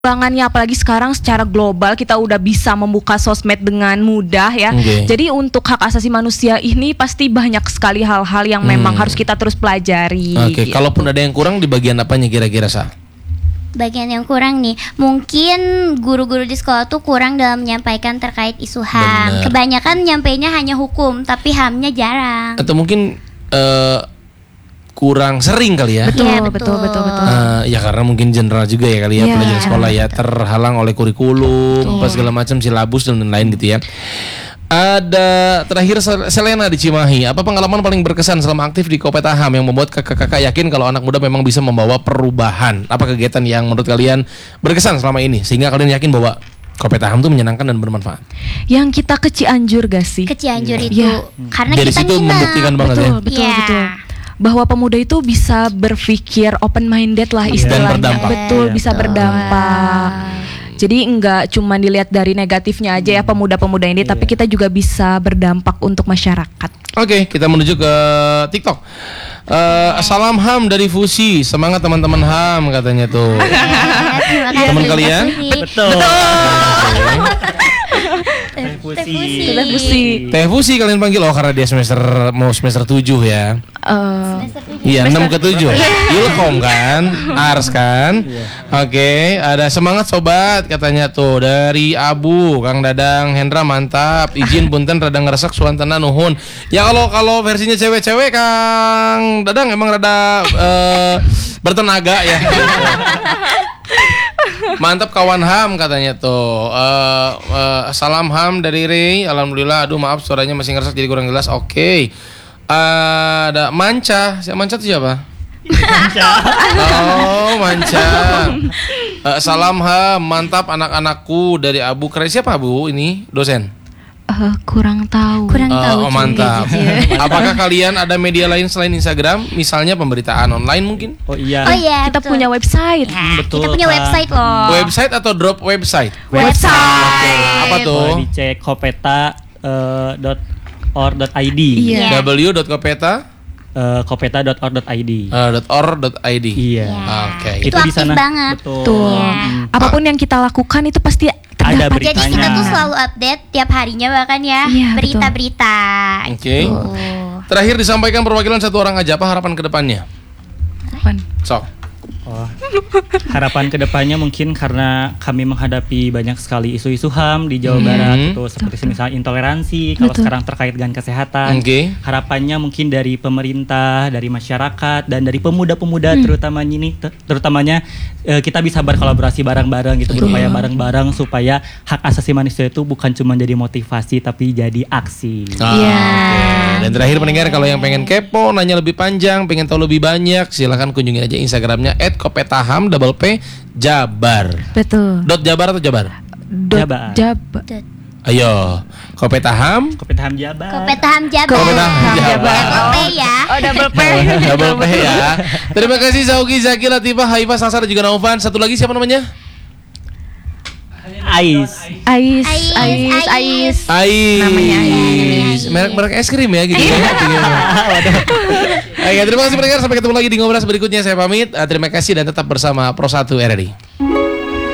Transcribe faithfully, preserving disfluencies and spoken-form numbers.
Perkembangannya apalagi sekarang secara global kita udah bisa membuka sosmed dengan mudah ya. Okay. Jadi untuk hak asasi manusia ini pasti banyak sekali hal-hal yang Hmm. memang harus kita terus pelajari. Oke, okay. Gitu. Kalaupun ada yang kurang di bagian apanya kira-kira, Sa? Bagian yang kurang nih, mungkin guru-guru di sekolah tuh kurang dalam menyampaikan terkait isu H A M. Bener. Kebanyakan nyampainya hanya hukum, tapi H A M-nya jarang. Atau mungkin uh, kurang sering kali ya? Betul, Iya, betul, betul, betul. Uh, ya karena mungkin general juga ya kali ya, Iya. pelajaran sekolah ya terhalang oleh kurikulum, apa segala macam, silabus dan lain-lain gitu ya. Ada terakhir Selena di Cimahi. Apa pengalaman paling berkesan selama aktif di Kopeta H A M yang membuat kakak-kakak yakin kalau anak muda memang bisa membawa perubahan? Apa kegiatan yang menurut kalian berkesan selama ini sehingga kalian yakin bahwa Kopeta H A M itu menyenangkan dan bermanfaat? Yang kita ke Cianjur gak sih? Ke Cianjur itu Iya. karena Dari kita situ nginep. membuktikan banget betul, ya. betul, Iya. betul. Bahwa pemuda itu bisa berpikir open minded lah Dan istilahnya. berdampak. Betul, Iya, bisa betul. berdampak. Jadi enggak cuma dilihat dari negatifnya aja ya pemuda-pemuda ini, tapi kita juga bisa berdampak untuk masyarakat. Oke, kita menuju ke TikTok. Uh, salam H A M dari Fusi. Semangat teman-teman H A M katanya tuh. Terima kasih. Teman kalian? Betul. Teh Fusi. Fusi. Teh Fusi. Teh Fusi kalian panggil, oh karena dia semester mau semester tujuh ya. Eh, Iya, enam ke tujuh. Ilkom kan, Ars kan. Oke, ada semangat sobat katanya tuh dari Abu, Kang Dadang, Hendra mantap. Izin punten rada ngeresak suantana nuhun. Ya kalau kalau versinya cewek-cewek Kang Dadang emang rada eh, bertenaga ya. Mantap kawan H A M katanya tuh. Uh, uh, salam H A M dari Ray. Alhamdulillah. Aduh maaf suaranya masih ngeresak jadi kurang jelas. Oke. Okay. Uh, ada Manca. Siapa Manca itu siapa? Oh Manca. Uh, salam H A M. Mantap anak-anakku dari Abu. Keren siapa Bu ini dosen? eh, kurang tahu. Kurang Uh, tahu oh juga mantap. jujur. Apakah kalian ada media lain selain Instagram? Misalnya pemberitaan online mungkin? Oh iya. Oh iya, Kita betul. punya website. Ya, Betul, kita punya Kak. website loh. Website atau drop website? Website. Apa tuh? Boleh dicek kopeta eh, dot or dot i d. Iya. w dot kopeta Eh, kopeta dot or dot i d. Uh, .or .id. Iya. Oke. Itu Itu di aktif sana. banget. Betul. Tuh. Iya. Hmm. Apapun yang kita lakukan itu pasti Ada terdapat. beritanya. Jadi kita tuh selalu update tiap harinya bahkan ya, Iya, berita-berita. Oke. Gitu. Terakhir disampaikan perwakilan satu orang aja, apa harapan kedepannya? Apaan? So. Oh. Harapan kedepannya mungkin karena kami menghadapi banyak sekali isu-isu H A M di Jawa Hmm. Barat itu seperti misalnya intoleransi kalau Betul. sekarang terkait dengan kesehatan. Oke. Harapannya mungkin dari pemerintah, dari masyarakat dan dari pemuda-pemuda terutamanya ini te- terutamanya eh, kita bisa berkolaborasi bareng-bareng gitu, berupaya bareng-bareng supaya hak asasi manusia itu bukan cuma jadi motivasi tapi jadi aksi. Ah, Iya. oke. Dan terakhir pendengar, kalau yang pengen kepo, nanya lebih panjang, pengen tahu lebih banyak, silahkan kunjungi aja Instagramnya et kopetaham double p jabar. Betul. Dot jabar atau jabar? Dot Jabar. Jabar. Ayo, Kopetaham. Kopetaham Jabar. Kopetaham Jabar. Kopetaham Jabar. Double P ya. Oh, double P. Double P ya. Terima kasih Zauki, Zaki, Latifah, Haifah, Salsa dan juga Naufan. Satu lagi siapa namanya? Ais. Ais, Ais, Ais, Ais. Ais. Namanya Ais. Merek-merek es krim ya gitu ya. Oke, terima kasih pendengar. Sampai ketemu lagi di Ngobras berikutnya. Saya pamit. Uh, Terima kasih dan tetap bersama Pro satu R R I.